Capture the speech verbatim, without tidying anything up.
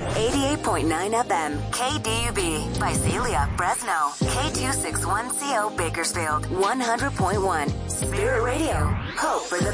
eighty-eight point nine F M, K D U B, Visalia, Fresno, K two sixty-one C O Bakersfield, one hundred point one, Spirit Radio, hope for the